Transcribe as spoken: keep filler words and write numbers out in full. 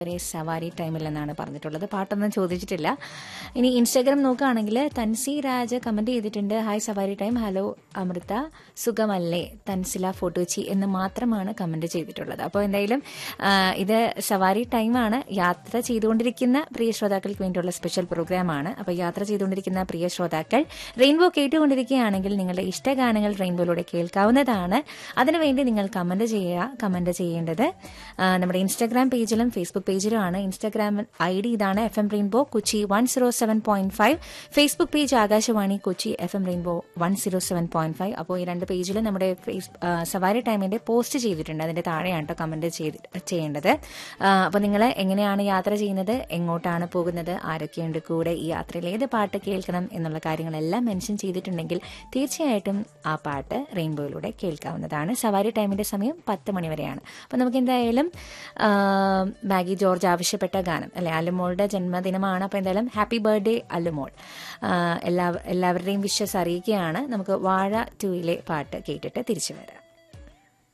സവാരി ടൈമിൽ എന്നാണ് പറഞ്ഞിട്ടുള്ളത്. പാട്ടൊന്നും ചോദിച്ചിട്ടില്ല. ഇനി ഇൻസ്റ്റാഗ്രാം നോക്കുകയാണെങ്കിൽ തൻസി രാജ് കമന്റ് ചെയ്തിട്ടുണ്ട്. ഹായ് സവാരി ടൈം, ഹലോ അമൃത, സുഖമല്ലേ, തൻസില ഫോട്ടോച്ചി എന്ന് മാത്രമാണ് കമന്റ് ചെയ്തിട്ടുള്ളത്. അപ്പോൾ എന്തായാലും ഇത് സവാരി ടൈമാണ്. യാത്ര ചെയ്തുകൊണ്ടിരിക്കുന്ന പ്രിയ ശ്രോതാക്കൾക്ക് വേണ്ടിയുള്ള സ്പെഷ്യൽ പ്രോഗ്രാമാണ്. അപ്പോൾ യാത്ര ചെയ്തുകൊണ്ടിരിക്കുന്ന പ്രിയ ശ്രോതാക്കൾ റെയിൻബോ കേട്ടുകൊണ്ടിരിക്കുകയാണെങ്കിൽ നിങ്ങളുടെ ഇഷ്ടഗാനങ്ങൾ റെയിൻബോയിലൂടെ കേൾക്കാവുന്നതാണ്. അതിനുവേണ്ടി നിങ്ങൾ കമന്റ് ചെയ്യുക. കമന്റ് ചെയ്യേണ്ടത് നമ്മുടെ ഇൻസ്റ്റാഗ്രാം പേജിലും ഫേസ്ബുക്ക് പേജിലുമാണ്. ഇൻസ്റ്റാഗ്രാം ഐ ഡി ഇതാണ്, F M rainbow Kochi one zero seven point five. Facebook page Akashvani Kochi F M rainbow one zero seven point five. അപ്പോൾ ഈ രണ്ട് പേജിലും നമ്മുടെ ഫേസ് സവാരി ടൈമിന്റെ പോസ്റ്റ് ചെയ്തിട്ടുണ്ട്. അതിന്റെ താഴെയാണ് കേട്ടോ കമന്റ് ചെയ്യേണ്ടത്. അപ്പോൾ നിങ്ങൾ എങ്ങനെയാണ് യാത്ര ചെയ്യുന്നത്, എങ്ങോട്ടാണ് പോകുന്നത്, ആരൊക്കെയുണ്ട് കൂടെ, ഈ യാത്രയിൽ ഏത് പാട്ട് കേൾക്കണം എന്നുള്ള കാര്യങ്ങളെല്ലാം മെൻഷൻ ചെയ്തിട്ടുണ്ടെങ്കിൽ തീർച്ചയായിട്ടും ആ പാട്ട് റെയിൻബോയിലൂടെ കേൾക്കാവുന്നതാണ്. സവാരി ടൈമിന്റെ സമയം പത്ത് മണി വരെയാണ്. അപ്പോൾ നമുക്ക് എന്തായാലും മാഗി ജോർജ് ആവശ്യപ്പെട്ട ഗാനം അല്ലെ, അല്ലുമോളുടെ ജന്മദിനമാണ്. അപ്പോൾ എന്തായാലും ഹാപ്പി ബർത്ത്ഡേ അല്ലുമോൾ. എല്ലാ എല്ലാവരുടെയും വിഷസ് അറിയിക്കുകയാണ്. നമുക്ക് വാഴ ടൂയിലെ പാട്ട് കേട്ടിട്ട് തിരിച്ചു വരാം.